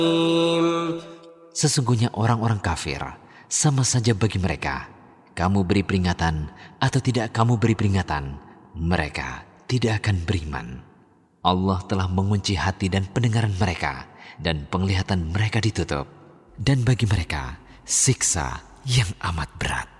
Sesungguhnya orang-orang kafir sama saja bagi mereka. Kamu beri peringatan atau tidak kamu beri peringatan, mereka tidak akan beriman. Allah telah mengunci hati dan pendengaran mereka, dan penglihatan mereka ditutup. Dan bagi mereka siksa yang amat berat.